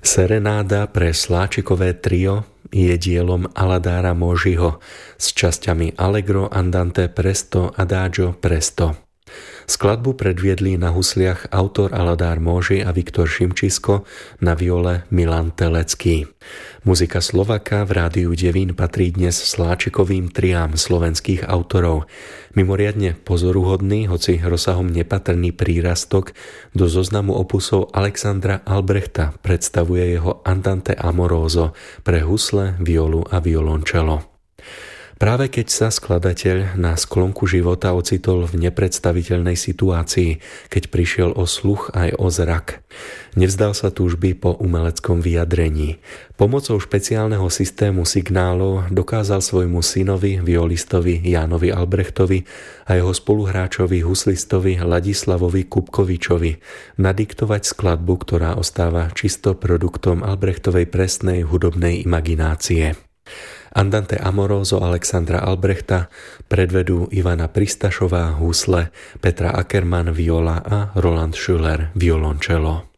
Serenáda pre sláčikové trio je dielom Aladára Móžiho s časťami Allegro, Andante, Presto, Adagio, Presto. Skladbu predviedli na husliach autor Aladár Móži a Viktor Šimčisko, na viole Milan Telecký. Muzika Slovaka v Rádiu Devín patrí dnes sláčikovým triám slovenských autorov. Mimoriadne pozoruhodný, hoci rozsahom nepatrný prírastok do zoznamu opusov Alexandra Albrechta predstavuje jeho Andante Amoroso pre husle, violu a violončelo. Práve keď sa skladateľ na sklonku života ocitol v nepredstaviteľnej situácii, keď prišiel o sluch aj o zrak, nevzdal sa túžby po umeleckom vyjadrení. Pomocou špeciálneho systému signálov dokázal svojmu synovi, violistovi Jánovi Albrechtovi a jeho spoluhráčovi, huslistovi Ladislavovi Kupkovičovi nadiktovať skladbu, ktorá ostáva čisto produktom Albrechtovej presnej hudobnej imaginácie. Andante Amoroso Alexandra Albrechta predvedú Ivana Pristašová husle, Petra Ackermann viola a Roland Schüller violončelo.